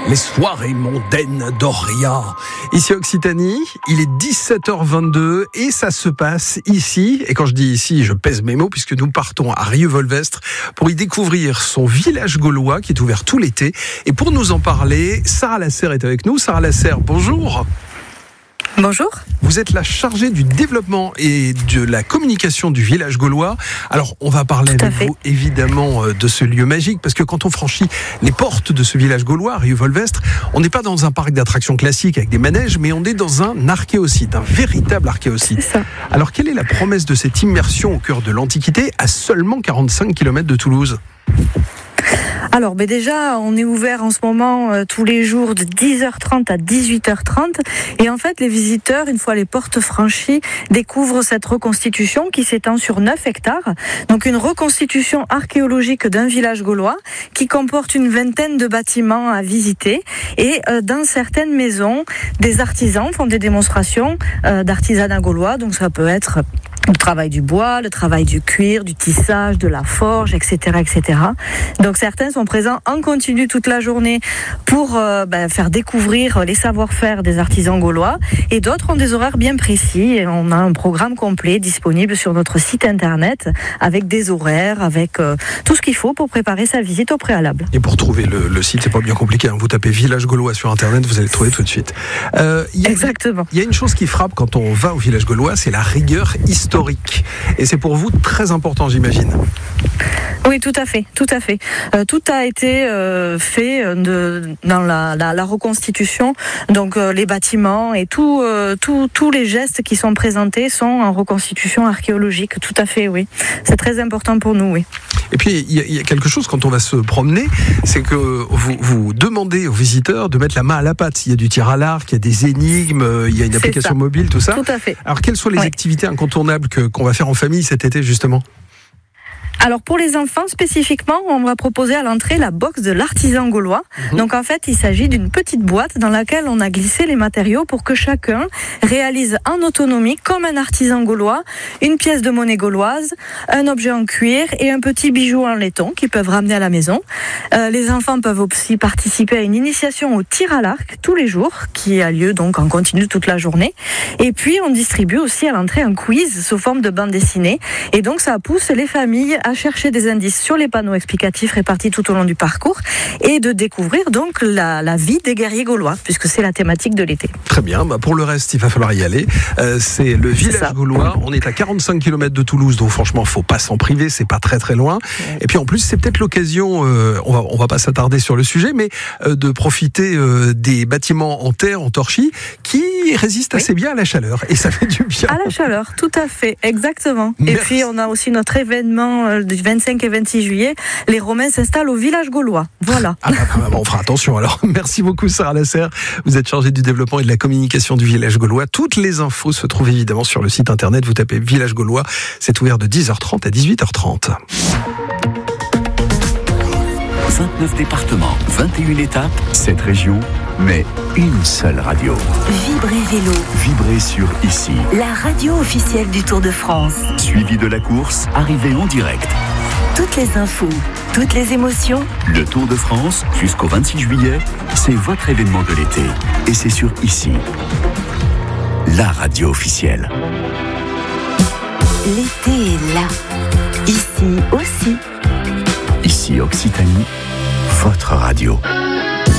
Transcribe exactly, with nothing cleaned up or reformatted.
Les soirées mondaines d'Oria. Ici Occitanie, il est dix-sept heures vingt-deux et ça se passe ici. Et quand je dis ici, je pèse mes mots puisque nous partons à Rieux-Volvestre pour y découvrir son village gaulois qui est ouvert tout l'été. Et pour nous en parler, Sarah Lasserre est avec nous. Sarah Lasserre, bonjour. Bonjour. Vous êtes la chargée du développement et de la communication du village gaulois. Alors, on va parler avec vous, évidemment, de ce lieu magique, parce que quand on franchit les portes de ce village gaulois, Rieux-Volvestre, on n'est pas dans un parc d'attractions classique avec des manèges, mais on est dans un archéosite, un véritable archéosite. C'est ça. Alors, quelle est la promesse de cette immersion au cœur de l'Antiquité à seulement quarante-cinq kilomètres de Toulouse ? Alors, ben déjà, on est ouvert en ce moment euh, tous les jours de dix heures trente à dix-huit heures trente. Et en fait, les visiteurs, une fois les portes franchies, découvrent cette reconstitution qui s'étend sur neuf hectares. Donc, une reconstitution archéologique d'un village gaulois qui comporte une vingtaine de bâtiments à visiter. Et euh, dans certaines maisons, des artisans font des démonstrations euh, d'artisanat gaulois. Donc, ça peut être le travail du bois, le travail du cuir, du tissage, de la forge, et cetera, et cetera. Donc certains sont présents en continu toute la journée pour euh, ben, faire découvrir les savoir-faire des artisans gaulois, et d'autres ont des horaires bien précis. Et on a un programme complet disponible sur notre site internet avec des horaires, avec euh, tout ce qu'il faut pour préparer sa visite au préalable. Et pour trouver le, le site, c'est pas bien compliqué. Hein. Vous tapez village gaulois sur internet, vous allez le trouver tout de suite. Euh, y a, Exactement. Il y a une chose qui frappe quand on va au village gaulois, c'est la rigueur historique. Et c'est pour vous très important, j'imagine. Oui, tout à fait, tout à fait. Euh, tout a été euh, fait de, dans la, la, la reconstitution. Donc euh, les bâtiments et tout, euh, tout, tous les gestes qui sont présentés sont en reconstitution archéologique. Tout à fait, oui. C'est très important pour nous, oui. Et puis il y, y a quelque chose quand on va se promener, c'est que vous, vous demandez aux visiteurs de mettre la main à la pâte. Il y a du tir à l'arc, il y a des énigmes, il y a une application mobile, tout ça. Tout à fait. Alors quelles sont les oui. activités incontournables que, qu'on va faire en famille cet été justement ? Alors pour les enfants spécifiquement, on va proposer à l'entrée la box de l'artisan gaulois. Mmh. Donc en fait, il s'agit d'une petite boîte dans laquelle on a glissé les matériaux pour que chacun réalise en autonomie, comme un artisan gaulois, une pièce de monnaie gauloise, un objet en cuir et un petit bijou en laiton qu'ils peuvent ramener à la maison. Euh, les enfants peuvent aussi participer à une initiation au tir à l'arc tous les jours, qui a lieu donc en continu toute la journée. Et puis on distribue aussi à l'entrée un quiz sous forme de bande dessinée. Et donc ça pousse les familles à à chercher des indices sur les panneaux explicatifs répartis tout au long du parcours et de découvrir donc la, la vie des guerriers gaulois, puisque c'est la thématique de l'été. Très bien, bah pour le reste, il va falloir y aller. Euh, c'est le village c'est gaulois, on est à quarante-cinq kilomètres de Toulouse, donc franchement, faut pas s'en priver, c'est pas très très loin. Ouais. Et puis en plus, c'est peut-être l'occasion, euh, on va on va pas s'attarder sur le sujet, mais euh, de profiter euh, des bâtiments en terre, en torchis, qui résistent oui. assez bien à la chaleur, et ça fait du bien. À la chaleur, tout à fait, exactement. Merci. Et puis on a aussi notre événement euh, du vingt-cinq et vingt-six juillet, les Romains s'installent au village gaulois. Voilà. Ah bah, bah, bah, on fera attention alors. Merci beaucoup Sarah Lasserre. Vous êtes chargée du développement et de la communication du village gaulois. Toutes les infos se trouvent évidemment sur le site internet. Vous tapez village gaulois. C'est ouvert de dix heures trente à dix-huit heures trente. vingt-neuf départements, vingt et une étapes, sept régions, mais une seule radio. Vibrez Vélo. Vibrez sur Ici. La radio officielle du Tour de France. Suivi de la course, arrivée en direct. Toutes les infos, toutes les émotions. Le Tour de France, jusqu'au vingt-six juillet, c'est votre événement de l'été. Et c'est sur Ici. La radio officielle. L'été est là. Ici aussi. Ici Occitanie, votre radio.